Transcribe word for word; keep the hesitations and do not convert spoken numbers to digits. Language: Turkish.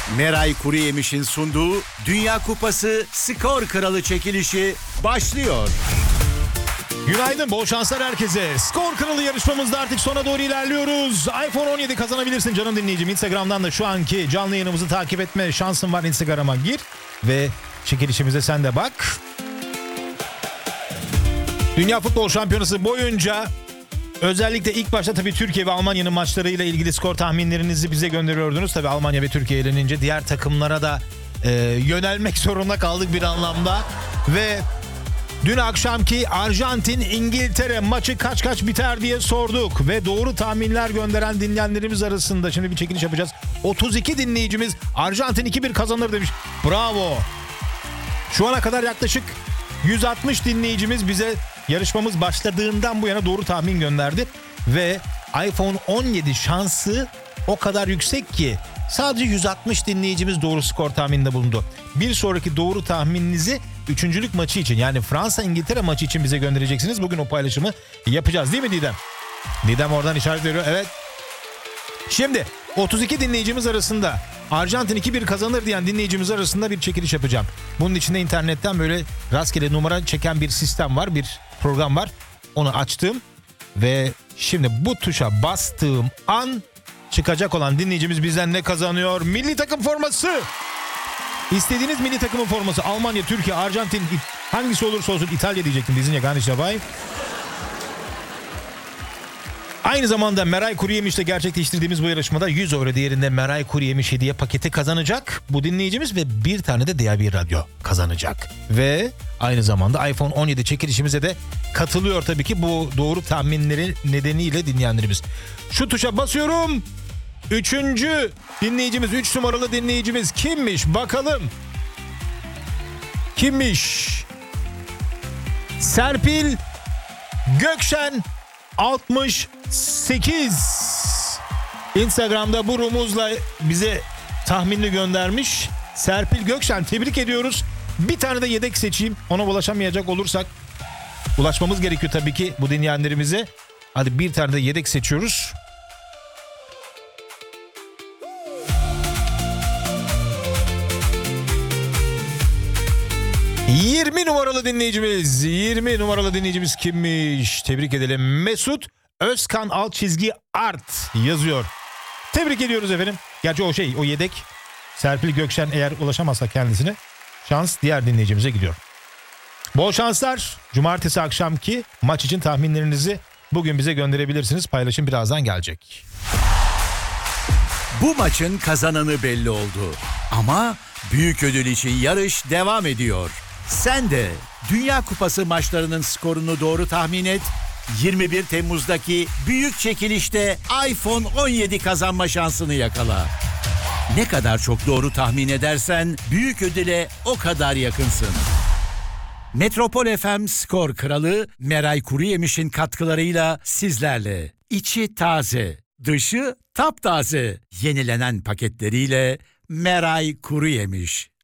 Meray Kuruyemiş'in sunduğu Dünya Kupası Skor Kralı çekilişi başlıyor. Günaydın, bol şanslar herkese. Skor Kralı yarışmamızda artık sona doğru ilerliyoruz. iPhone on yedi kazanabilirsin canım dinleyicim. Instagram'dan da şu anki canlı yayınımızı takip etme şansın var. Instagram'a gir ve çekilişimize sen de bak. Dünya Futbol Şampiyonası boyunca özellikle ilk başta tabii Türkiye ve Almanya'nın maçlarıyla ilgili skor tahminlerinizi bize gönderiyordunuz. Tabii Almanya ve Türkiye elenince diğer takımlara da e, yönelmek zorunda kaldık bir anlamda. Ve dün akşamki Arjantin-İngiltere maçı kaç kaç biter diye sorduk. Ve doğru tahminler gönderen dinleyenlerimiz arasında şimdi bir çekiliş yapacağız. otuz iki dinleyicimiz Arjantin iki bir kazanır demiş. Bravo. Şu ana kadar yaklaşık yüz altmış dinleyicimiz bize yarışmamız başladığından bu yana doğru tahmin gönderdi. Ve iPhone on yedi şansı o kadar yüksek ki sadece yüz altmış dinleyicimiz doğru skor tahmininde bulundu. Bir sonraki doğru tahmininizi üçüncülük maçı için, yani Fransa-İngiltere maçı için bize göndereceksiniz. Bugün o paylaşımı yapacağız değil mi Didem? Didem oradan işaret veriyor. Evet. Şimdi otuz iki dinleyicimiz arasında Arjantin iki bir kazanır diyen dinleyicimiz arasında bir çekiliş yapacağım. Bunun içinde internetten böyle rastgele numara çeken bir sistem var, bir program var. Onu açtım ve şimdi bu tuşa bastığım an çıkacak olan dinleyicimiz bizden ne kazanıyor? Milli takım forması. İstediğiniz milli takımın forması. Almanya, Türkiye, Arjantin, hangisi olursa olsun. İtalya diyecektim. Dizince Ganiş Bay. Aynı zamanda Meray Kuruyemiş'le gerçekleştirdiğimiz bu yarışmada yüz euro değerinde Meray Kuruyemiş hediye paketi kazanacak bu dinleyicimiz ve bir tane de D I Y radyo kazanacak. Ve aynı zamanda iPhone on yedi çekilişimize de katılıyor tabii ki bu doğru tahminleri nedeniyle dinleyenlerimiz. Şu tuşa basıyorum. Üçüncü dinleyicimiz, üç numaralı dinleyicimiz kimmiş bakalım. Kimmiş? Serpil Gökşen altmış sekiz. Instagram'da bu rumuzla bize tahminini göndermiş. Serpil Gökşen, tebrik ediyoruz. Bir tane de yedek seçeyim. Ona ulaşamayacak olursak ulaşmamız gerekiyor tabii ki bu dinleyenlerimize. Hadi bir tane de yedek seçiyoruz. yirmi numaralı dinleyicimiz. yirmi numaralı dinleyicimiz kimmiş? Tebrik edelim. Mesut Özkan alt çizgi art yazıyor. Tebrik ediyoruz efendim. Gerçi o şey, o yedek. Serpil Gökşen eğer ulaşamazsa kendisine, şans diğer dinleyicimize gidiyor. Bol şanslar. Cumartesi akşamki maç için tahminlerinizi bugün bize gönderebilirsiniz. Paylaşım birazdan gelecek. Bu maçın kazananı belli oldu. Ama büyük ödül için yarış devam ediyor. Sen de Dünya Kupası maçlarının skorunu doğru tahmin et. yirmi bir Temmuz'daki büyük çekilişte iPhone on yedi kazanma şansını yakala. Ne kadar çok doğru tahmin edersen büyük ödüle o kadar yakınsın. Metropol F M Skor Kralı Meray Kuruyemiş'in katkılarıyla sizlerle. İçi taze, dışı taptaze. Yenilenen paketleriyle Meray Kuruyemiş.